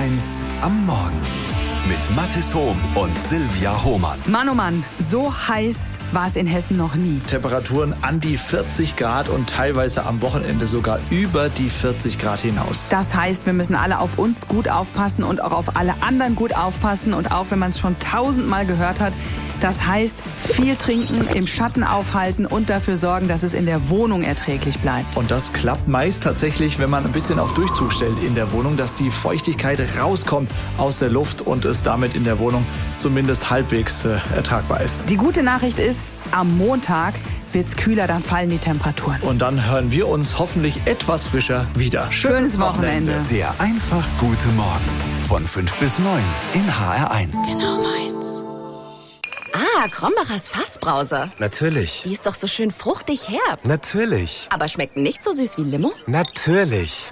HR1 am Morgen. Mit Mathis Hohm und Silvia Hohmann. Mann, oh Mann, so heiß war es in Hessen noch nie. Temperaturen an die 40 Grad und teilweise am Wochenende sogar über die 40 Grad hinaus. Das heißt, wir müssen alle auf uns gut aufpassen und auch auf alle anderen gut aufpassen. Und auch wenn man es schon 1000-mal gehört hat, das heißt, viel trinken, im Schatten aufhalten und dafür sorgen, dass es in der Wohnung erträglich bleibt. Und das klappt meist tatsächlich, wenn man ein bisschen auf Durchzug stellt in der Wohnung, dass die Feuchtigkeit rauskommt aus der Luft und es damit in der Wohnung zumindest halbwegs ertragbar ist. Die gute Nachricht ist, am Montag wird's kühler, dann fallen die Temperaturen. Und dann hören wir uns hoffentlich etwas frischer wieder. Schönes Wochenende. Der einfach gute Morgen von 5 bis 9 in HR1. Genau meins. Ah, Krombachers Fassbrause. Natürlich. Die ist doch so schön fruchtig herb. Natürlich. Aber schmeckt nicht so süß wie Limo? Natürlich.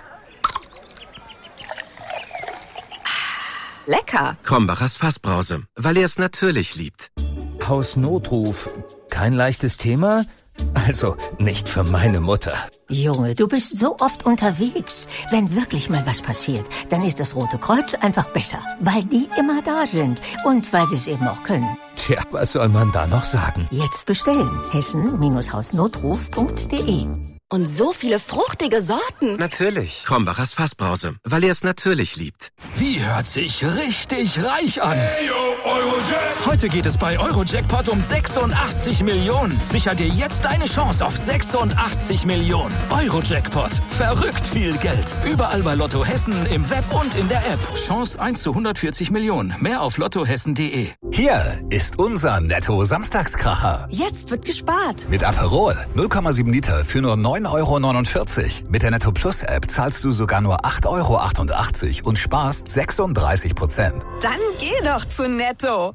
Lecker. Krombachers Fassbrause, weil er es natürlich liebt. Hausnotruf. Kein leichtes Thema? Also, nicht für meine Mutter. Junge, du bist so oft unterwegs. Wenn wirklich mal was passiert, dann ist das Rote Kreuz einfach besser. Weil die immer da sind und weil sie es eben auch können. Tja, was soll man da noch sagen? Jetzt bestellen. Hessen-hausnotruf.de. Und so viele fruchtige Sorten. Natürlich. Krombachers Fassbrause, weil er es natürlich liebt. Wie hört sich richtig reich an? Heute geht es bei Eurojackpot um 86 Millionen. Sicher dir jetzt deine Chance auf 86 Millionen. Eurojackpot. Verrückt viel Geld. Überall bei Lotto Hessen, im Web und in der App. Chance 1 zu 140 Millionen. Mehr auf lottohessen.de. Hier ist unser Netto-Samstagskracher. Jetzt wird gespart. Mit Aperol 0,7 Liter für nur 9,49 €. Mit der Netto Plus App zahlst du sogar nur 8,88 € und sparst 36%. Dann geh doch zu Netto.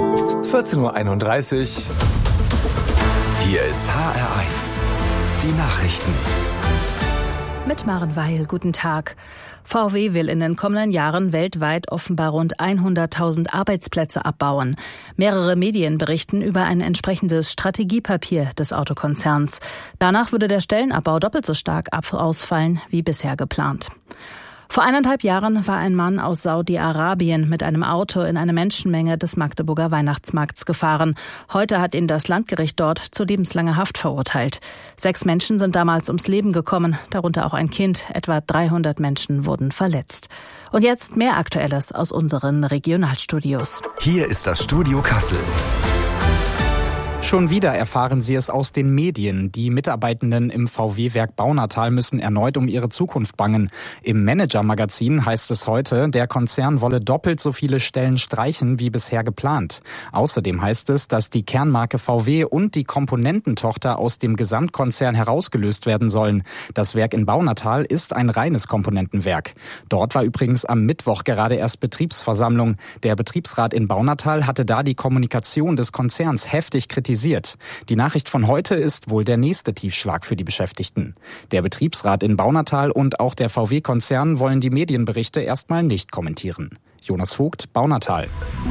14:31 Uhr. Hier ist HR1. Die Nachrichten. Mit Maren Weil, guten Tag. VW will in den kommenden Jahren weltweit offenbar rund 100.000 Arbeitsplätze abbauen. Mehrere Medien berichten über ein entsprechendes Strategiepapier des Autokonzerns. Danach würde der Stellenabbau doppelt so stark ausfallen wie bisher geplant. Vor 1,5 Jahren war ein Mann aus Saudi-Arabien mit einem Auto in eine Menschenmenge des Magdeburger Weihnachtsmarkts gefahren. Heute hat ihn das Landgericht dort zu lebenslanger Haft verurteilt. 6 Menschen sind damals ums Leben gekommen, darunter auch ein Kind. Etwa 300 Menschen wurden verletzt. Und jetzt mehr Aktuelles aus unseren Regionalstudios. Hier ist das Studio Kassel. Schon wieder erfahren Sie es aus den Medien. Die Mitarbeitenden im VW-Werk Baunatal müssen erneut um ihre Zukunft bangen. Im Manager-Magazin heißt es heute, der Konzern wolle doppelt so viele Stellen streichen wie bisher geplant. Außerdem heißt es, dass die Kernmarke VW und die Komponententochter aus dem Gesamtkonzern herausgelöst werden sollen. Das Werk in Baunatal ist ein reines Komponentenwerk. Dort war übrigens am Mittwoch gerade erst Betriebsversammlung. Der Betriebsrat in Baunatal hatte da die Kommunikation des Konzerns heftig kritisiert. Die Nachricht von heute ist wohl der nächste Tiefschlag für die Beschäftigten. Der Betriebsrat in Baunatal und auch der VW-Konzern wollen die Medienberichte erstmal nicht kommentieren. Jonas Vogt, Baunatal.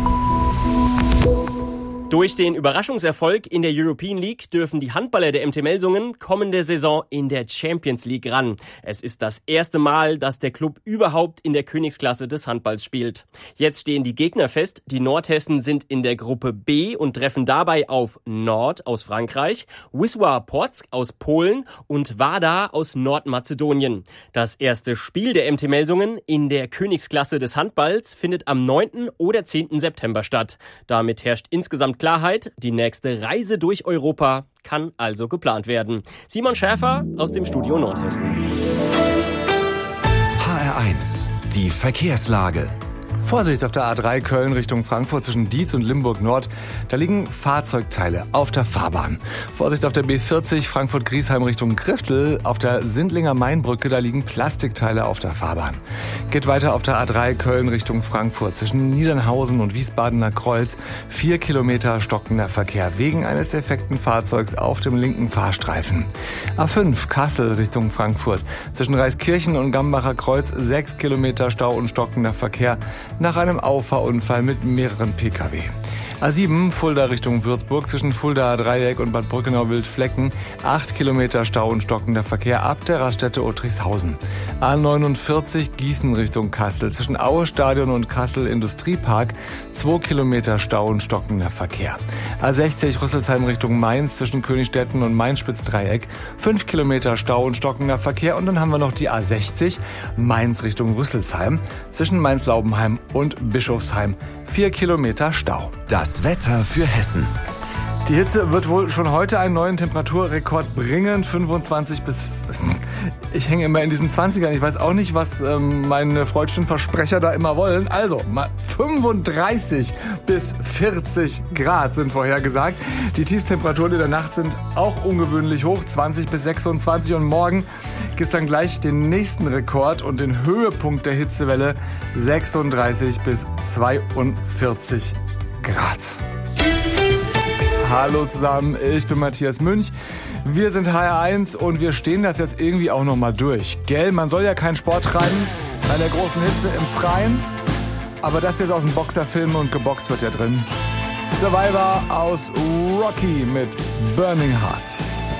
Durch den Überraschungserfolg in der European League dürfen die Handballer der MT Melsungen kommende Saison in der Champions League ran. Es ist das erste Mal, dass der Club überhaupt in der Königsklasse des Handballs spielt. Jetzt stehen die Gegner fest. Die Nordhessen sind in der Gruppe B und treffen dabei auf Nord aus Frankreich, Wisła Płock aus Polen und Wada aus Nordmazedonien. Das erste Spiel der MT Melsungen in der Königsklasse des Handballs findet am 9. oder 10. September statt. Damit herrscht insgesamt Klarheit, die nächste Reise durch Europa kann also geplant werden. Simon Schäfer aus dem Studio Nordhessen. HR1, die Verkehrslage. Vorsicht auf der A3 Köln Richtung Frankfurt zwischen Dietz und Limburg Nord. Da liegen Fahrzeugteile auf der Fahrbahn. Vorsicht auf der B40 Frankfurt-Griesheim Richtung Griftel. Auf der Sindlinger Mainbrücke, da liegen Plastikteile auf der Fahrbahn. Geht weiter auf der A3 Köln Richtung Frankfurt zwischen Niedernhausen und Wiesbadener Kreuz. 4 Kilometer stockender Verkehr wegen eines defekten Fahrzeugs auf dem linken Fahrstreifen. A5 Kassel Richtung Frankfurt zwischen Reiskirchen und Gambacher Kreuz 6 Kilometer Stau und stockender Verkehr nach einem Auffahrunfall mit mehreren Pkw. A7 Fulda Richtung Würzburg zwischen Fuldaer Dreieck und Bad Brückenau-Wildflecken. 8 Kilometer Stau und stockender Verkehr ab der Raststätte Otrichshausen. A49 Gießen Richtung Kassel zwischen Aue Stadion und Kassel Industriepark. 2 Kilometer Stau und stockender Verkehr. A60 Rüsselsheim Richtung Mainz zwischen Königstetten und Mainspitz-Dreieck. 5 Kilometer Stau und stockender Verkehr. Und dann haben wir noch die A60 Mainz Richtung Rüsselsheim zwischen Mainz-Laubenheim und Bischofsheim. 4 Kilometer Stau. Das Wetter für Hessen. Die Hitze wird wohl schon heute einen neuen Temperaturrekord bringen. 25 bis... Ich hänge immer in diesen 20ern. Ich weiß auch nicht, was meine freudschen Versprecher da immer wollen. Also, mal 35 bis 40 Grad sind vorhergesagt. Die Tiefstemperaturen in der Nacht sind auch ungewöhnlich hoch. 20 bis 26. Und morgen gibt's dann gleich den nächsten Rekord und den Höhepunkt der Hitzewelle. 36 bis 42 Grad. Hallo zusammen, ich bin Matthias Münch. Wir sind HR1 und wir stehen das jetzt irgendwie auch noch mal durch. Gell, man soll ja keinen Sport treiben bei der großen Hitze im Freien. Aber das jetzt aus dem Boxerfilm und geboxt wird ja drin. Survivor aus Rocky mit Burning Hearts.